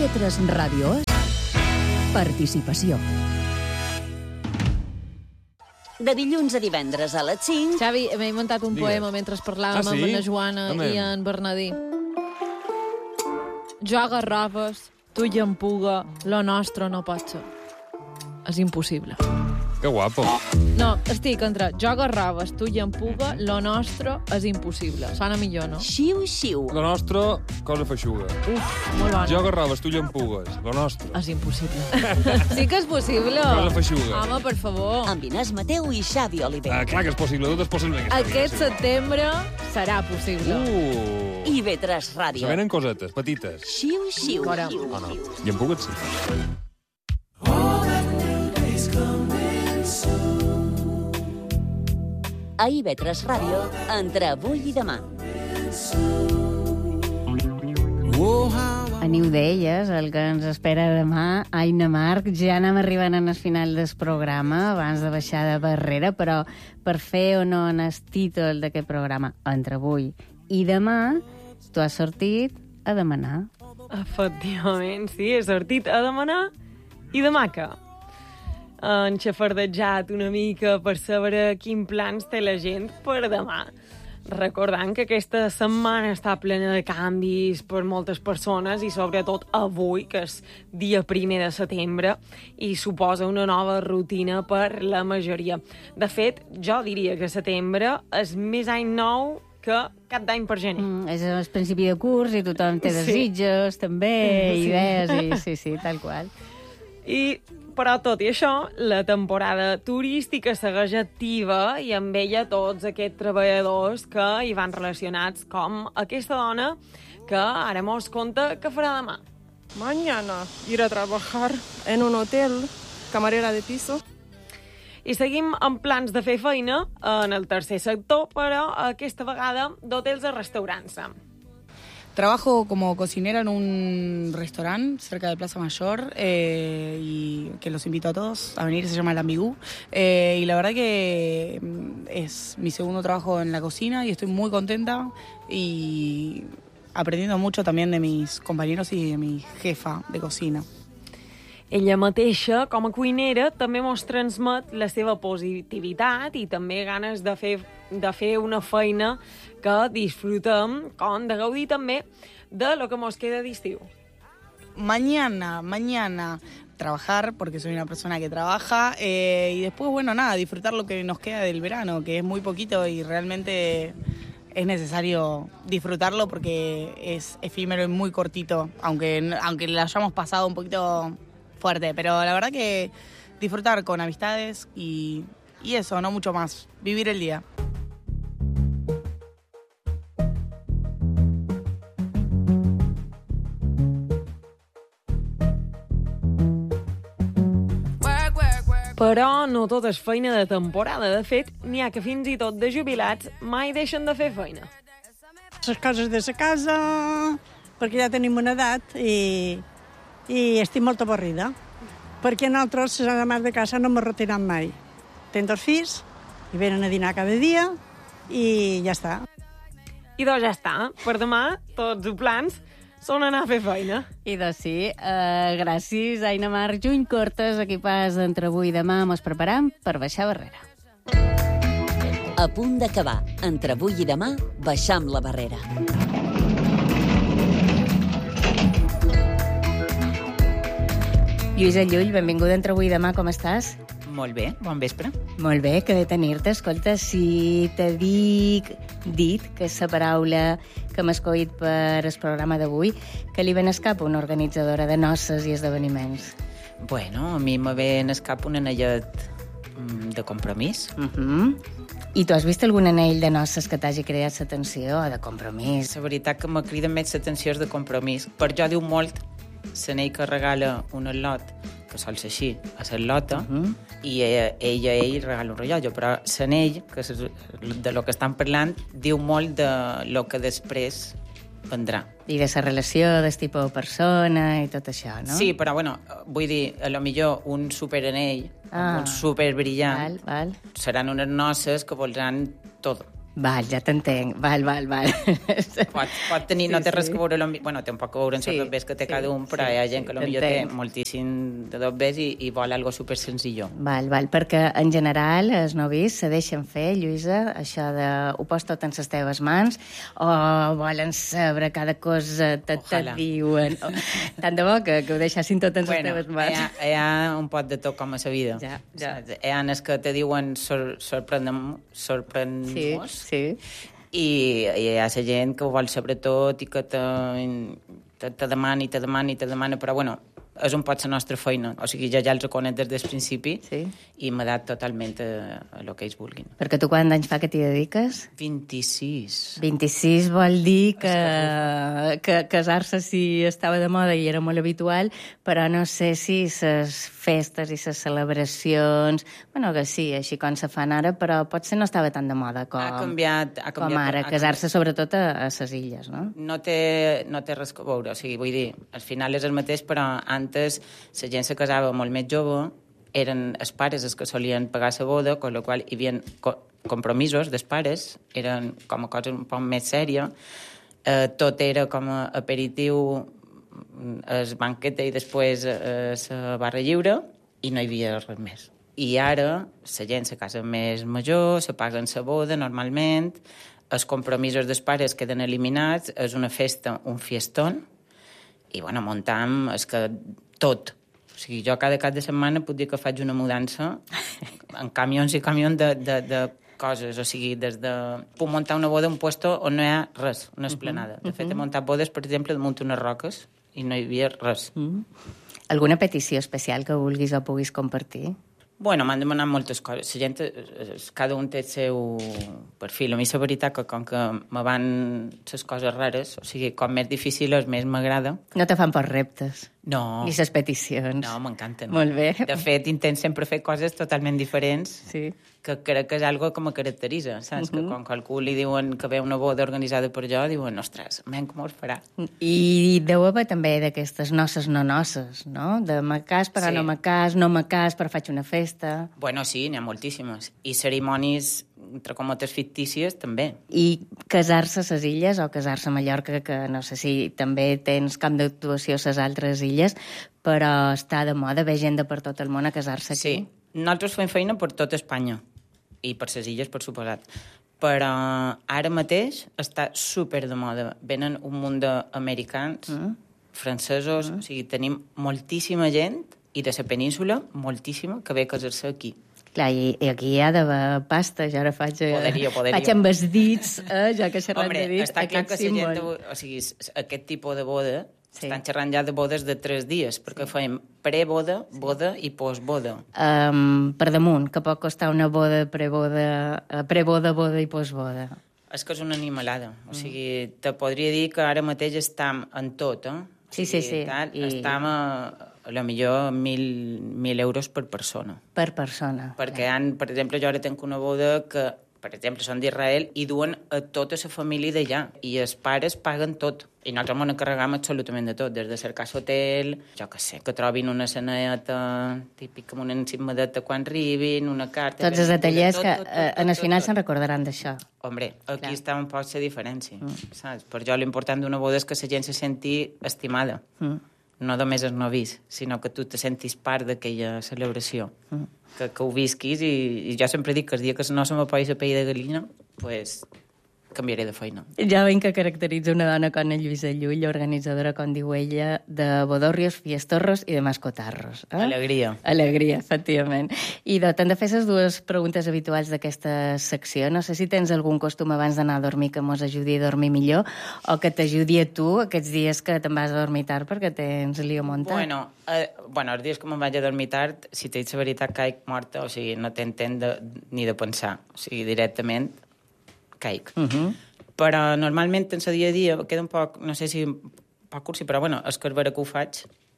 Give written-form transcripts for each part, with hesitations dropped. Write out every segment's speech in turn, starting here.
IB3 Ràdio Participació. De dilluns a divendres a les 5... Xavi, m'he inventat un poema mentre parlàvem amb la Joana i en Bernadí. Jo agarraves, tu i en puga, lo nostre no pot ser. És impossible. Que guapo. No, estic entre jo agarraves, tu i en puga, lo nostre és impossible. Sona millor, no? Xiu, xiu. La nostra, cosa feixuga. Uf, molt bona. Jo agarraves, tu i empugues. La nostra. És impossible. Sí que és possible. Cosa feixuga. Home, per favor. Amb Inés Mateu i Xavi Oliver. Clar que és possible, tot és possible. Aquest setembre serà possible. IB3 Ràdio. Se venen cosetes, petites. Xiu, xiu. Fora. Oh, no. I empugues, sí. A IB3 Ràdio, entre avui i demà. Aniu d'elles, el que ens espera demà. Aina Marc, ja anem arribant al final del programa, abans de baixar de barrera, però per fer o no en el títol d'aquest programa, entre avui i demà, tu has sortit a demanar. Efectivament, sí, he sortit a demanar i demà què? Han xafardejat una mica per saber quins plans té la gent per demà. Recordant que aquesta setmana està plena de canvis per moltes persones i sobretot avui, que és dia 1 de setembre, i suposa una nova rutina per la majoria. De fet, jo diria que setembre és més any nou que cap d'any per gener. És el principi de curs i tothom té desitjos, també, idees, i sí, tal qual. Però, tot i això, la temporada turística segueix activa i amb ella tots aquests treballadors que hi van relacionats, com aquesta dona que ara mos conta què farà demà. Mañana ir a trabajar en un hotel, camarera de piso. I seguim amb plans de fer feina en el tercer sector, però aquesta vegada d'hotels a restaurants. Trabajo como cocinera en un restaurante cerca de Plaza Mayor y que los invito a todos a venir, se llama El Ambigú. Y la verdad que es mi segundo trabajo en la cocina y estoy muy contenta y aprendiendo mucho también de mis compañeros y de mi jefa de cocina. Ella mateixa, com a cuinera, també mos transmet la seva positivitat i també ganes de fer una feina que disfrutem, com de gaudir també de lo que mos queda d'estiu. Mañana, trabajar, porque soy una persona que trabaja, y después, disfrutar lo que nos queda del verano, que es muy poquito y realmente es necesario disfrutarlo porque es efímero y muy cortito, aunque lo hayamos pasado un poquito fuerte, pero la verdad que disfrutar con amistades y eso, no mucho más, vivir el día. Però no tot és feina de temporada. De fet, n'hi ha que fins i tot de jubilats mai deixen de fer feina. Les coses de la casa, perquè ja tenim una edat i estic molt avorrida. Perquè nosaltres, la mare de casa, no m'he retirat mai. Tenc 2 fills, i venen a dinar cada dia i ja està. I doncs ja està. Per demà, tots els plans són anar a fer feina. I doncs sí, gràcies, Aina Marc. Juny Cortes, equipàs d'entre avui i demà, mos preparam per baixar barrera. A punt d'acabar. Entre avui i demà, baixam la barrera. Lluïsa Llull, benvinguda entre avui i demà, com estàs? Molt bé, bon vespre. Molt bé, que de tenir-te. Escolta, si te dit, que és la paraula que m'he escollit per el programa d'avui, que li ven escap una organitzadora de noces i esdeveniments. Bueno, a mi me ven escap un anellet de compromís. I tu has vist algun anell de noces que t'hagi cridat l'atenció o de compromís? La veritat que me crida més l'atenció és de compromís. Per jo diu molt l'anell que regala un al·lot, que sol ser així, a l'al·lota, i ell regala un rellotge, però l'anell, que és de lo que estan parlant, diu molt de lo que després vendrà. I de la relació del tipus de persona i tot això, no? Sí, però bueno, vull dir, a lo millor un superanell, un superbrillant, val. seran unes noces que voldran tot. Val, ja t'entenc. Val. Pot tenir, no té res que veure... Bueno, té un poc a veure amb els dobbers que té cada un, però hi ha gent que potser té moltíssim de dobbers i vol algo super senzillo. Val, perquè en general els novis se deixen fer, Lluïsa, això de ho pos tot en les teves mans, o volen saber cada cosa que te diuen. Tant de bo que ho deixessin tot en les teves mans. Hi ha un pot de tot com a la vida. Ja. Hi ha els que te diuen sorprèn-nos, Sí. I hi ha la gent que ho vol saber tot i que te demana, però bueno, és un pot la nostra feina. O sigui, ja els conec des del principi i m'ha dat totalment a lo que ells vulguin. Perquè tu quants anys fa que t'hi dediques? 26. 26 vol dir que casar-se sí estava de moda i era molt habitual, però no sé si les festes i les celebracions, bueno, que sí, així com se fan ara, però potser no estava tan de moda com, ha canviat com ara, casar-se sobretot a les illes, no? No té res a veure, o sigui, vull dir, al final és el mateix, però antes la gent se casava molt més jove, eren els pares els que solien pagar la boda, amb la qual hi havia compromisos dels pares, eren com a cosa un poc més sèria, tot era com a aperitiu, el banquete i després la barra lliure, i no hi havia res més. I ara la gent se casa més major, se paguen la boda normalment, els compromisos dels pares queden eliminats, és una festa, un fiestón, i bueno, muntam és que tot. O sigui, jo cada cap de setmana puc dir que faig una mudança en camions i camions de coses, o sigui, des de... Puc muntar una boda en un puesto on no hi ha res, una esplanada. De fet, he muntat bodes, per exemple, damunt unes roques i no hi havia res. Alguna petició especial que vulguis o puguis compartir? Bueno, m'han demanat moltes coses. La gent, cada un té el seu perfil. A mi la veritat que com que me van les coses rares, o sigui, com més difícil és, més m'agrada. No te fan per reptes? No. Ni les peticions? No, m'encanten. Molt bé. De fet, intent sempre fer coses totalment diferents, que crec que és algo que me caracteritza, saps? Que quan qualcú li diuen que ve una boda organitzada per jo, diuen, ostres, com us farà? I deu haver també d'aquestes noces no noces, no? De me cas però no me cas, no me cas però faig una festa... Bueno, sí, n'hi ha moltíssimes. I cerimònies, entre comotes fictícies, també. I casar-se a les illes o casar-se a Mallorca, que no sé si també tens camp d'actuació a les altres illes, però està de moda, ve gent de per tot el món a casar-se aquí. Sí, nosaltres fem feina per tot Espanya, i per les illes, per suposat. Però ara mateix està super de moda. Venen un munt d'americans, francesos, o sigui, tenim moltíssima gent, i de la península, moltíssima, que ve a casar-se aquí. Clar, i aquí hi ha d'haver pasta, jo ara faig amb els dits, jo que xerrant de dits, està clar que la gent, o sigui, aquest tipus de boda, estan xerrant ja de bodes de 3 dies, perquè fem pre-boda, boda i post-boda. Per damunt, que pot costar una boda, pre-boda, boda i post-boda. És que és una animalada, o sigui, te podria dir que ara mateix estem en tot, Sí. Estem a lo millor 1.000 euros per persona. Per persona. Perquè, per exemple, jo ara tinc una boda que, per exemple, són d'Israel i duen a tota la família d'allà. I els pares paguen tot. I nosaltres m'ho encarregam absolutament de tot, des de cercar l'hotel, jo què sé, que trobin una ceneta típica, una encimadeta quan arribin, una carta... Tots els ateliers que en el final se'n recordaran d'això. Hombre, aquí està un poc la diferència, saps? Per jo l'important d'una boda és que la gent se senti estimada. No només els novis, sinó que tu te sentis part d'aquella celebració, que ho visquis, i jo sempre dic que el dia que no se m'apoyi la pell de gallina, pues canviaré de feina. Ja veiem que caracteritza una dona com la Lluïsa Llull, organitzadora, com diu ella, de bodorrios, fiestorros i de mascotarros. Alegria. Alegria, efectivament. I t'han de fer les dues preguntes habituals d'aquesta secció. No sé si tens algun costum abans d'anar a dormir que mos ajudi a dormir millor o que t'ajudi a tu aquests dies que te'n vas a dormir tard perquè tens lío muntat. Bueno, els dies que me'n vaig a dormir tard, si t'he dit la veritat, caic morta, o sigui, no t'entenc ni de pensar. O sigui, directament caic. Però normalment en el dia a dia queda un poc, no sé si un poc cursi, però bueno, és que és vera que ho faig.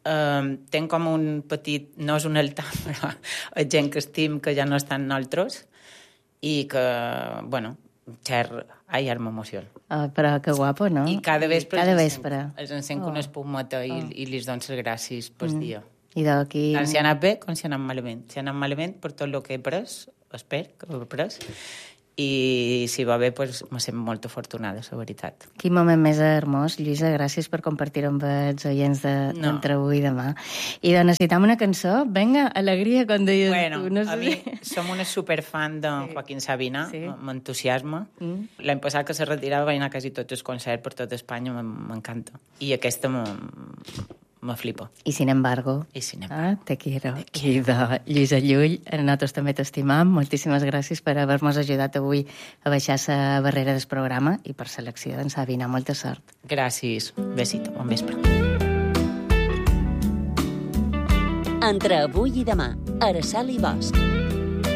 Tenc com un petit, no és un altar, però és gent que estim que ja no estan nosaltres i que, bueno, ara m'emociono. Però que guapo, no? I cada vespre els encenc una espumeta i li dono les gràcies per dia. I d'aquí... Tant si ha anat bé com si ha anat malament. Si ha anat malament per tot el que he pres, espero que ho he pres, i si va bé, pues, me sento molt afortunada, la veritat. Quin moment més hermós, Lluïsa, gràcies per compartir-ho amb els oients d'Entre avui i demà. I de necessitam una cançó, venga, alegria, com deies bueno, tu. No sé a mi som una superfan de Joaquín Sabina, m'entusiasma. L'any passat que se retirava vaig anar quasi tots els concerts per tot Espanya, m'encanta. I aquesta me flipa. I sin embargo, I sin embargo. Te quiero. I de Lluïsa Llull, nosaltres també t'estimam. Moltíssimes gràcies per haver-nos ajudat avui a baixar la barrera del programa i per selecció d'en Sabina. Molta sort. Gràcies. Besito. Bon vespre. Entre avui i demà, Araceli Bosch.